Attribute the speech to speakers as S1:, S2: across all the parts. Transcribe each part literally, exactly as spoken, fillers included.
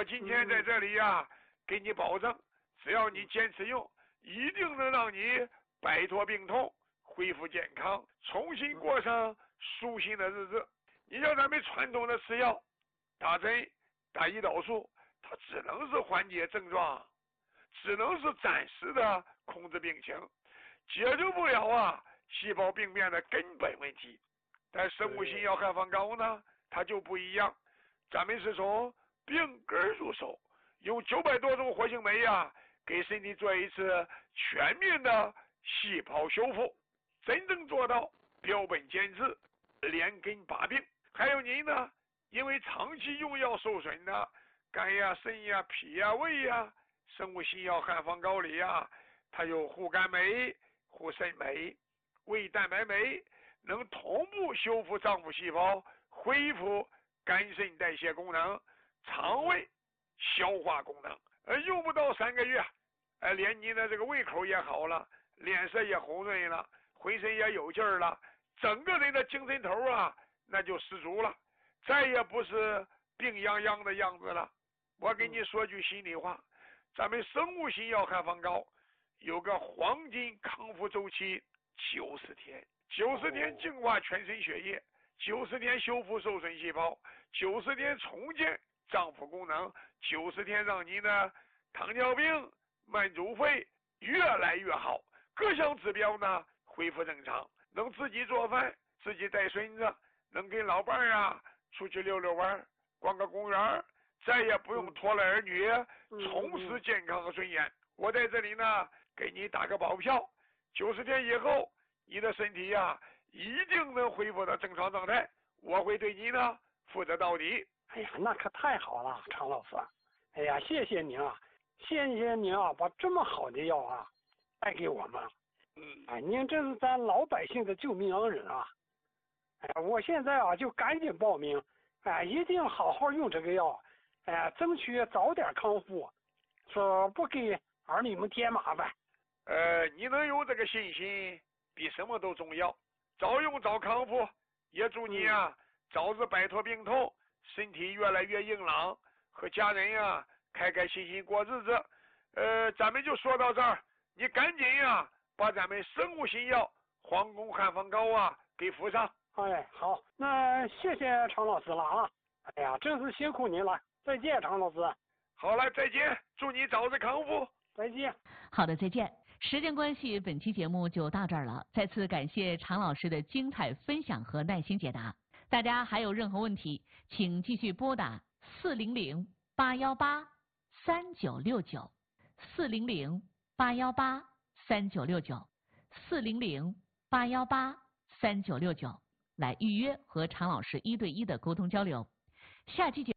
S1: 我今天在这里呀、啊，给你保证，只要你坚持用，一定能让你摆脱病痛，恢复健康，重新过上舒心的日子。你要咱们传统的吃药、打针、打胰岛素，它只能是缓解症状，只能是暂时的控制病情，解决不了啊细胞病变的根本问题。但生物性药汉方膏呢，它就不一样，咱们是从病根入手，用九百多种活性酶呀、啊，给身体做一次全面的细胞修复，真正做到标本兼治，连根拔病。还有您呢，因为长期用药受损的肝呀、肾呀、脾呀、胃呀，生物性药汉方膏里呀，它有护肝酶、护肾酶、胃蛋白酶，能同步修复脏腑细胞，恢复肝肾代谢功能、肠胃消化功能。呃，用不到三个月，呃，连您的这个胃口也好了，脸色也红润了，浑身也有劲儿了，整个人的精神头啊，那就十足了，再也不是病殃殃的样子了。我给你说句心里话，咱们生物性药汉方膏有个黄金康复周期九十天，九十天净化全身血液，九十天修复受损细胞，九十天重建脏腑功能，九十天让您的糖尿病、慢阻肺越来越好，各项指标呢恢复正常，能自己做饭，自己带孙子，能跟老伴儿啊出去溜溜弯，逛个公园，再也不用拖累儿女，重拾健康和尊严。我在这里呢给你打个保票，九十天以后你的身体呀、啊、一定能恢复到正常状态，我会对你呢负责到底。
S2: 哎呀，那可太好了，常老师。哎呀，谢谢您啊，谢谢您啊，把这么好的药啊带给我们。
S1: 嗯，
S2: 哎，您真是咱老百姓的救命恩人啊！哎，我现在啊就赶紧报名，哎，一定好好用这个药，哎，争取早点康复，说不给儿女们添麻烦。
S1: 呃，你能有这个信心，比什么都重要。早用早康复，也祝你啊、嗯、早日摆脱病痛，身体越来越硬朗，和家人呀、啊、开开心心过日子。呃，咱们就说到这儿，你赶紧呀、啊、把咱们生物新药皇宫汉方膏啊给敷上。
S2: 哎，好，那谢谢常老师了啊！哎呀，真是辛苦您了，再见，常老师。
S1: 好了，再见，祝你早日康复。
S2: 再见。
S3: 好的，再见。时间关系，本期节目就到这儿了。再次感谢常老师的精彩分享和耐心解答。大家还有任何问题，请继续拨打四零零八幺八三九六九四零零八幺八三九六九四零零八幺八三九六九来预约和常老师一对一的沟通交流。下期节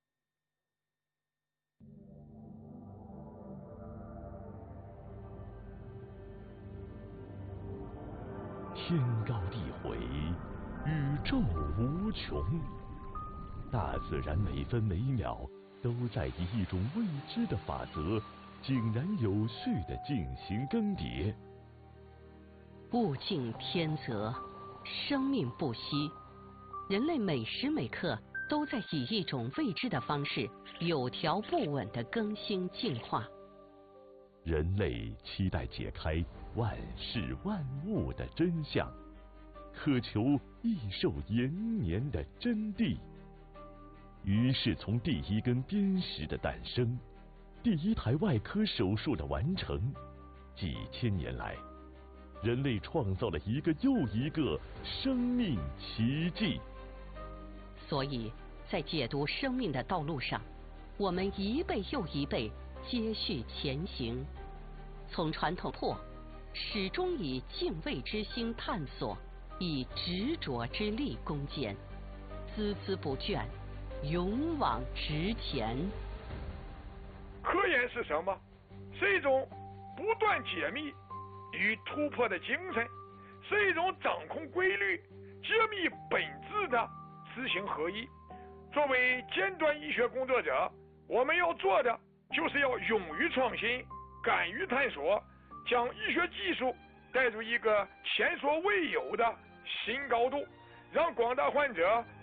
S4: 天高地回，宇宙无穷，大自然每分每秒都在以一种未知的法则，井然有序地进行更迭。
S5: 物竞天择，生命不息，人类每时每刻都在以一种未知的方式，有条不紊地更新进化。
S4: 人类期待解开万事万物的真相，渴求益寿延年的真谛。于是从第一根砭石的诞生，第一台外科手术的完成，几千年来，人类创造了一个又一个生命奇迹。
S5: 所以在解读生命的道路上，我们一辈又一辈接续前行，从传统破，始终以敬畏之心探索，以执着之力攻坚，孜孜不倦，勇往直前。
S1: 科研是什么？是一种不断解密与突破的精神，是一种掌控规律、揭秘本质的知行合一。作为尖端医学工作者，我们要做的就是要勇于创新，敢于探索，将医学技术带入一个前所未有的新高度，让广大患者